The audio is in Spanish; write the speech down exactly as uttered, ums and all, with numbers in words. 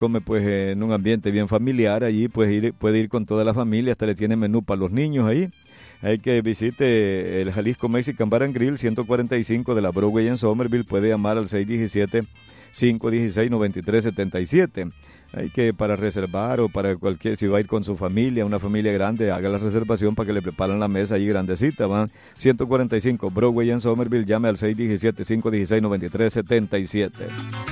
come pues en un ambiente bien familiar, allí pues ir, puede ir con toda la familia, hasta le tiene menú para los niños ahí. Hay que visite el Jalisco Mexican Bar and Grill, ciento cuarenta y cinco de la Broadway en Somerville. Puede llamar al seis uno siete, cinco uno seis, nueve tres siete siete. Hay que para reservar o para cualquier, si va a ir con su familia, una familia grande, haga la reservación para que le preparen la mesa ahí grandecita, van. ciento cuarenta y cinco Broadway en Somerville, llame al seis uno siete, cinco uno seis, nueve tres siete siete.